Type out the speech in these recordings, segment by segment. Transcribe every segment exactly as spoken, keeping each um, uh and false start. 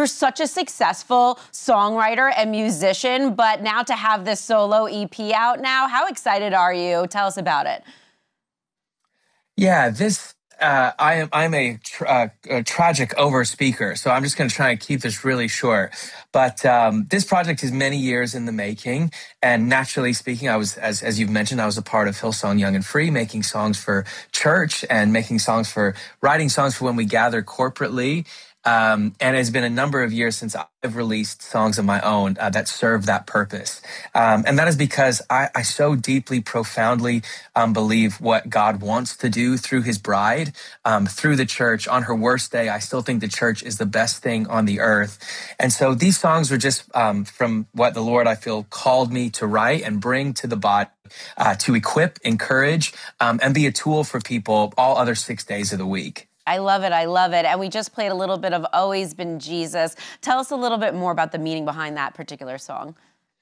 you're such a successful songwriter and musician, but now to have this solo E P out now, how excited are you? Tell us about it. Yeah, this uh, I am. I'm a, tra- uh, a tragic over speaker, so I'm just going to try and keep this really short. But um, this project is many years in the making, and naturally speaking, I was, as as you've mentioned, I was a part of Hillsong Young and Free, making songs for church and making songs for writing songs for when we gather corporately. Um, and it's been a number of years since I've released songs of my own uh, that serve that purpose. Um, and that is because I, I so deeply, profoundly um, believe what God wants to do through his bride, um, through the church. On her worst day, I still think the church is the best thing on the earth. And so these songs were just um, from what the Lord, I feel, called me to write and bring to the body, uh, to equip, encourage, um, and be a tool for people all other six days of the week. I love it. I love it. And we just played a little bit of Always Been Jesus. Tell us a little bit more about the meaning behind that particular song.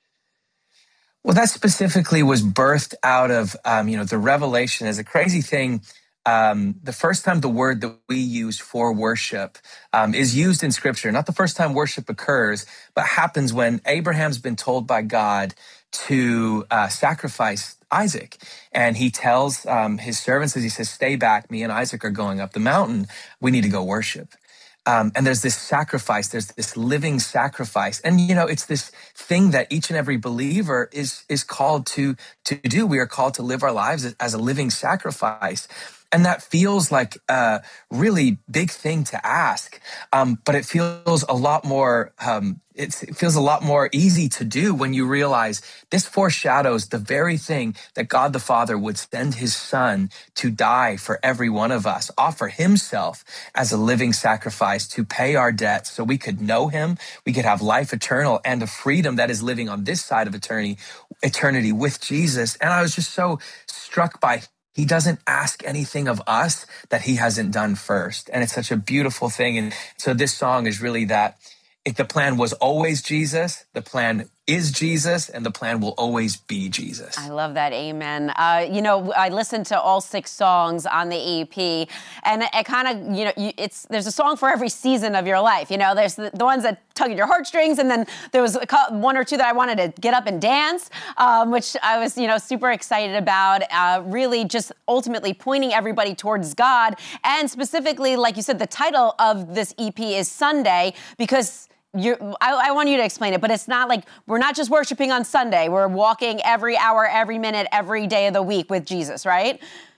Well, that specifically was birthed out of, um, you know, the revelation is a crazy thing. Um, the first time the word that we use for worship um, is used in Scripture, not the first time worship occurs, but happens when Abraham's been told by God to uh, sacrifice Isaac. And he tells um, his servants, as he says, stay back, me and Isaac are going up the mountain. We need to go worship. Um, and there's this sacrifice, there's this living sacrifice. And, you know, it's this thing that each and every believer is is called to, to do. We are called to live our lives as a living sacrifice. And that feels like a really big thing to ask, um, but it feels a lot more. Um, it's, it feels a lot more easy to do when you realize this foreshadows the very thing that God the Father would send His Son to die for every one of us, offer Himself as a living sacrifice to pay our debts, so we could know Him, we could have life eternal, and the freedom that is living on this side of eternity, eternity with Jesus. And I was just so struck by. He doesn't ask anything of us that he hasn't done first. And it's such a beautiful thing. And so this song is really that. If the plan was always Jesus, the plan is Jesus, and the plan will always be Jesus. I love that. Amen. Uh, you know, I listened to all six songs on the E P, and it, it kind of, you know, you, it's there's a song for every season of your life. You know, there's the, the ones that tug at your heartstrings, and then there was a, one or two that I wanted to get up and dance, um, which I was, you know, super excited about. Uh, really, just ultimately pointing everybody towards God, and specifically, like you said, the title of this E P is Sunday, because You're, I, I want you to explain it, but it's not like we're not just worshiping on Sunday. We're walking every hour, every minute, every day of the week with Jesus, right?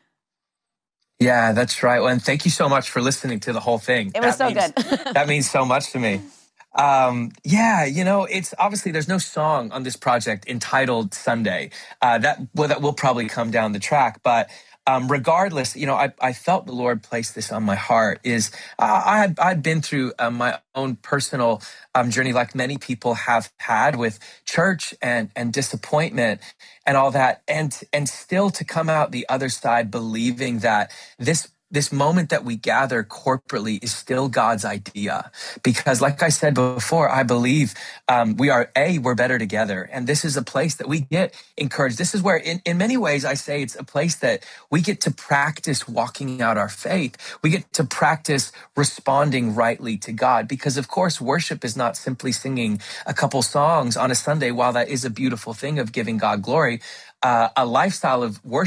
Yeah, that's right. Well, and thank you so much for listening to the whole thing. It was that so means, good. That means so much to me. Um, yeah, you know, it's obviously there's no song on this project entitled Sunday. Uh, that well, that will probably come down the track, but. Um, regardless, you know, I, I felt the Lord placed this on my heart is uh, I had, I'd been through uh, my own personal um, journey, like many people have had with church and, and disappointment and all that. And, and still to come out the other side, believing that this This moment that we gather corporately is still God's idea. Because like I said before, I believe um, we are, A, we're better together. And this is a place that we get encouraged. This is where, in, in many ways, I say it's a place that we get to practice walking out our faith. We get to practice responding rightly to God. Because, of course, worship is not simply singing a couple songs on a Sunday. While that is a beautiful thing of giving God glory, uh, a lifestyle of worship